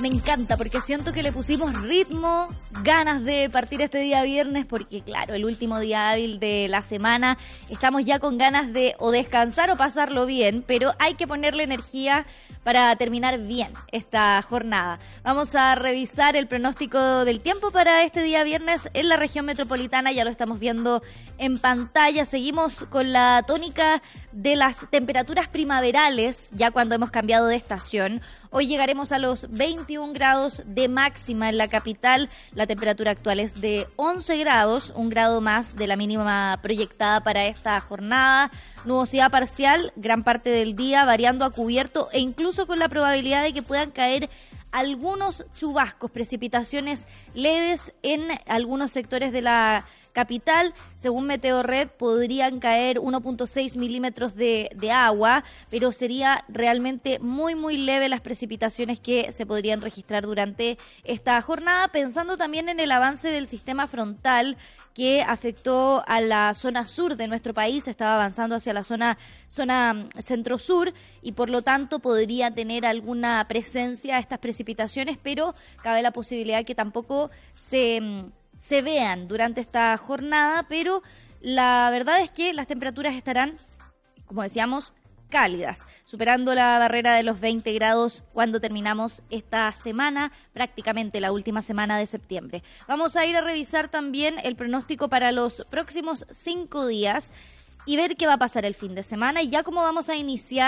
me encanta porque siento que le pusimos ritmo, ganas de partir este día viernes porque claro, el último día hábil de la semana, estamos ya con ganas de o descansar o pasarlo bien, pero hay que ponerle energía para terminar bien esta jornada. Vamos a revisar el pronóstico del tiempo para este día viernes en la región metropolitana, ya lo estamos viendo en pantalla. Seguimos con la tónica de las temperaturas primaverales, ya cuando hemos cambiado de estación. Hoy llegaremos a los 21 grados de máxima en la capital. La temperatura actual es de 11 grados, un grado más de la mínima proyectada para esta jornada. Nubosidad parcial, gran parte del día, variando a cubierto e incluso con la probabilidad de que puedan caer algunos chubascos, precipitaciones leves en algunos sectores de la capital. Según Meteorred, podrían caer 1.6 milímetros de agua, pero sería realmente muy leve las precipitaciones que se podrían registrar durante esta jornada, pensando también en el avance del sistema frontal que afectó a la zona sur de nuestro país, estaba avanzando hacia la zona centro-sur y por lo tanto podría tener alguna presencia estas precipitaciones, pero cabe la posibilidad que tampoco se vean durante esta jornada, pero la verdad es que las temperaturas estarán, como decíamos, cálidas, superando la barrera de los 20 grados cuando terminamos esta semana, prácticamente la última semana de septiembre. Vamos a ir a revisar también el pronóstico para los próximos 5 días y ver qué va a pasar el fin de semana y ya cómo vamos a iniciar